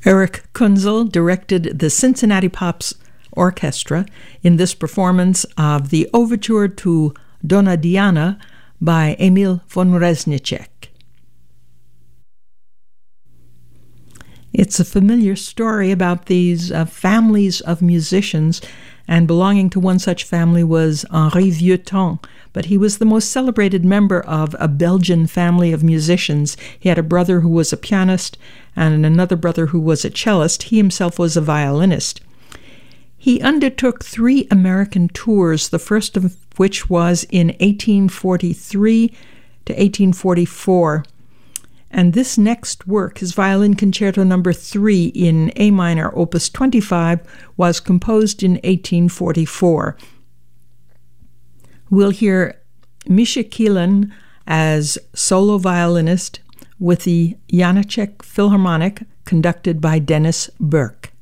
Eric Kunzel directed the Cincinnati Pops Orchestra in this performance of the Overture to Donna Diana by Emil von Reznicek. It's a familiar story about these families of musicians, and belonging to one such family was Henri Vieuxtemps, but he was the most celebrated member of a Belgian family of musicians. He had a brother who was a pianist and another brother who was a cellist. He himself was a violinist. He undertook 3 American tours, the first of which was in 1843 to 1844. And this next work, his Violin Concerto No. 3 in A minor, Opus 25, was composed in 1844. We'll hear Misha Kielin as solo violinist with the Janáček Philharmonic, conducted by Dennis Burke.